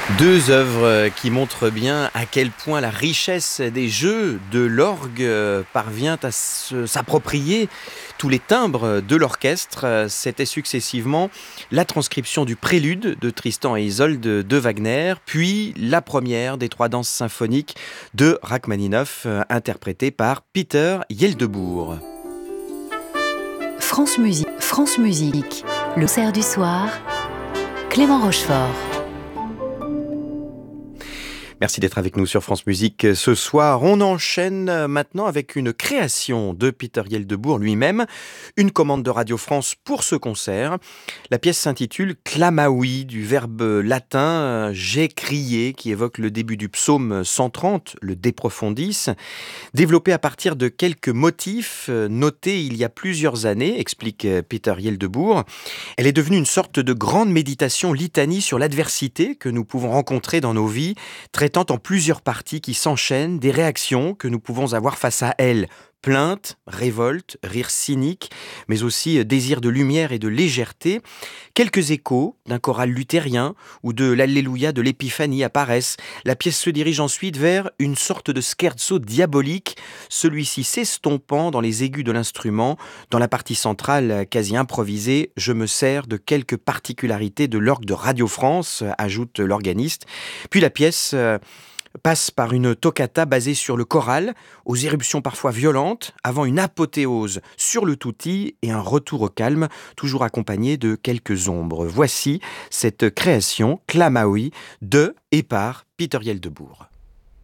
Deux œuvres qui montrent bien à quel point la richesse des jeux de l'orgue parvient à s'approprier tous les timbres de l'orchestre. C'était successivement la transcription du prélude de Tristan et Isolde de Wagner, puis la première des trois danses symphoniques de Rachmaninoff, interprétée par Peter Hjelteboer. France Musique, le concert du soir, Clément Rochefort. Merci d'être avec nous sur France Musique ce soir. On enchaîne maintenant avec une création de Peter Hjelteboer lui-même, une commande de Radio France pour ce concert. La pièce s'intitule Clamaoui, du verbe latin j'ai crié, qui évoque le début du psaume 130, le De Profundis, développé à partir de quelques motifs notés il y a plusieurs années, explique Peter Hjelteboer. Elle est devenue une sorte de grande méditation litanie sur l'adversité que nous pouvons rencontrer dans nos vies, traitant en plusieurs parties qui s'enchaînent des réactions que nous pouvons avoir face à elles. Plainte, révolte, rire cynique, mais aussi désir de lumière et de légèreté. Quelques échos d'un choral luthérien ou de l'Alléluia de l'Épiphanie apparaissent. La pièce se dirige ensuite vers une sorte de scherzo diabolique, celui-ci s'estompant dans les aigus de l'instrument. Dans la partie centrale, quasi improvisée, je me sers de quelques particularités de l'orgue de Radio France, ajoute l'organiste. Puis la pièce passe par une toccata basée sur le choral, aux éruptions parfois violentes, avant une apothéose sur le tutti et un retour au calme, toujours accompagné de quelques ombres. Voici cette création Clamaoui de et par Peter Hjelteboer.